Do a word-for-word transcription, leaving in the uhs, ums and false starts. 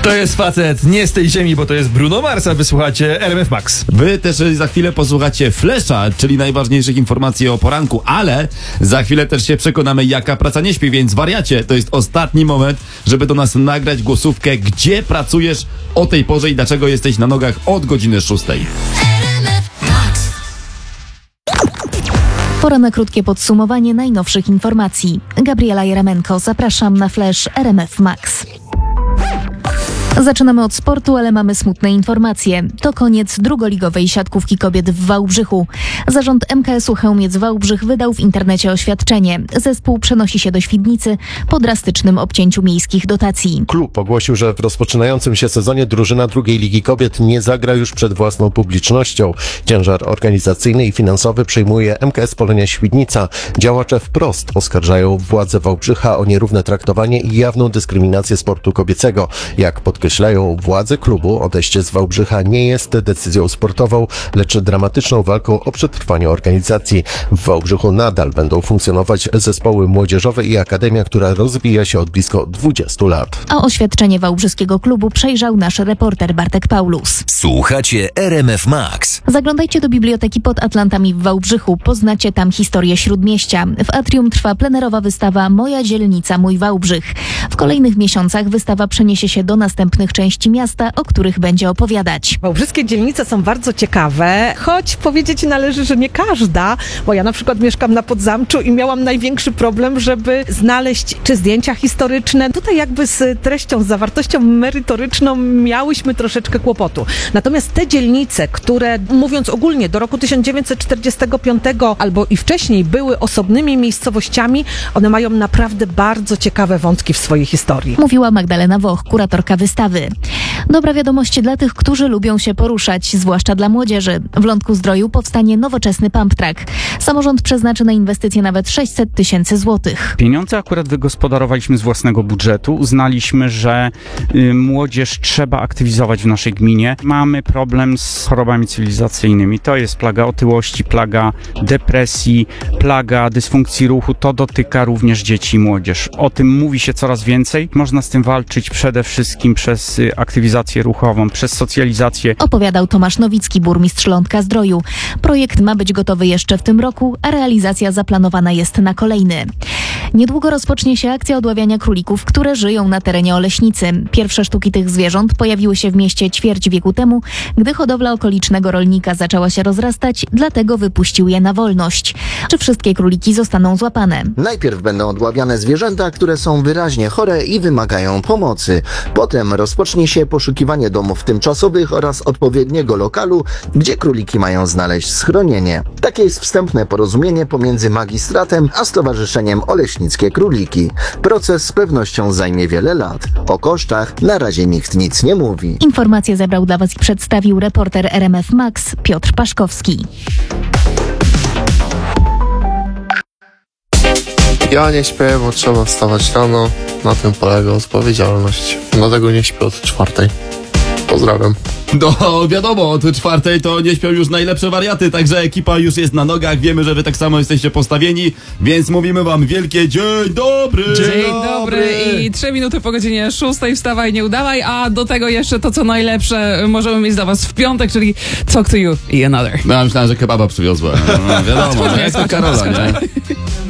To jest facet nie z tej ziemi, bo to jest Bruno Mars, a wysłuchacie R M F Max. Wy też za chwilę posłuchacie Flesza, czyli najważniejszych informacji o poranku, ale za chwilę też się przekonamy, jaka praca nie śpi, więc wariacie, to jest ostatni moment, żeby do nas nagrać głosówkę, gdzie pracujesz o tej porze i dlaczego jesteś na nogach od godziny szóstej. Pora na krótkie podsumowanie najnowszych informacji. Gabriela Jeramenko, zapraszam na Flash R M F Max. Zaczynamy od sportu, ale mamy smutne informacje. To koniec drugoligowej siatkówki kobiet w Wałbrzychu. Zarząd M K S-u Chełmiec Wałbrzych wydał w internecie oświadczenie. Zespół przenosi się do Świdnicy po drastycznym obcięciu miejskich dotacji. Klub ogłosił, że w rozpoczynającym się sezonie drużyna drugiej Ligi Kobiet nie zagra już przed własną publicznością. Ciężar organizacyjny i finansowy przejmuje M K S Polonia Świdnica. Działacze wprost oskarżają władze Wałbrzycha o nierówne traktowanie i jawną dyskryminację sportu kobiecego. Jak podkreślają władze klubu, odejście z Wałbrzycha nie jest decyzją sportową, lecz dramatyczną walką o przetrwanie organizacji. W Wałbrzychu nadal będą funkcjonować zespoły młodzieżowe i akademia, która rozwija się od blisko dwudziestu lat. A oświadczenie wałbrzyskiego klubu przejrzał nasz reporter Bartek Paulus. Słuchacie R M F Max. Zaglądajcie do biblioteki pod Atlantami w Wałbrzychu. Poznacie tam historię Śródmieścia. W atrium trwa plenerowa wystawa Moja dzielnica, mój Wałbrzych. W kolejnych miesiącach wystawa przeniesie się do następnych części miasta, o których będzie opowiadać. Wałbrzyskie dzielnice są bardzo ciekawe, choć powiedzieć należy, że nie każda, bo ja na przykład mieszkam na Podzamczu i miałam największy problem, żeby znaleźć czy zdjęcia historyczne. Tutaj jakby z treścią, z zawartością merytoryczną miałyśmy troszeczkę kłopotu. Natomiast te dzielnice, które mówiąc ogólnie do roku tysiąc dziewięćset czterdziestego piątego albo i wcześniej były osobnymi miejscowościami, one mają naprawdę bardzo ciekawe wątki w swojej historii. Mówiła Magdalena Woch, kuratorka wystawy. Dobra wiadomość dla tych, którzy lubią się poruszać, zwłaszcza dla młodzieży. W Lądku-Zdroju powstanie nowoczesny pump track. Samorząd przeznaczy na inwestycje nawet sześćset tysięcy złotych. Pieniądze akurat wygospodarowaliśmy z własnego budżetu. Uznaliśmy, że y, młodzież trzeba aktywizować w naszej gminie. Mamy problem z chorobami cywilizacyjnymi. To jest plaga otyłości, plaga depresji, plaga dysfunkcji ruchu. To dotyka również dzieci i młodzież. O tym mówi się coraz więcej. Można z tym walczyć przede wszystkim przez y, aktywizację ruchową, przez socjalizację. Opowiadał Tomasz Nowicki, burmistrz Lądka-Zdroju. Projekt ma być gotowy jeszcze w tym roku, a realizacja zaplanowana jest na kolejny. Niedługo rozpocznie się akcja odławiania królików, które żyją na terenie Oleśnicy. Pierwsze sztuki tych zwierząt pojawiły się w mieście ćwierć wieku temu, gdy hodowla okolicznego rolnika zaczęła się rozrastać, dlatego wypuścił je na wolność. Czy wszystkie króliki zostaną złapane? Najpierw będą odławiane zwierzęta, które są wyraźnie chore i wymagają pomocy. Potem rozpocznie się poszukiwanie domów tymczasowych oraz odpowiedniego lokalu, gdzie króliki mają znaleźć schronienie. Takie jest wstępne porozumienie pomiędzy magistratem a Stowarzyszeniem Oleśnickie Króliki. Proces z pewnością zajmie wiele lat. O kosztach na razie nikt nic nie mówi. Informacje zebrał dla Was i przedstawił reporter R M F Max Piotr Paszkowski. Ja nie śpię, bo trzeba wstawać rano. Na tym polega odpowiedzialność. Dlatego nie śpię od czwartej. Pozdrawiam. No wiadomo, od czwartej to nie śpią już najlepsze wariaty, także ekipa już jest na nogach, wiemy, że wy tak samo jesteście postawieni, więc mówimy wam wielkie dzień dobry! Dzień dobry i trzy minuty po godzinie szóstej wstawaj, nie udawaj, a do tego jeszcze to, co najlepsze możemy mieć dla was w piątek, czyli Talk to You i Another. No, ja myślałem, że kebaba przywiozła. No, wiadomo, jak to Karola, nie?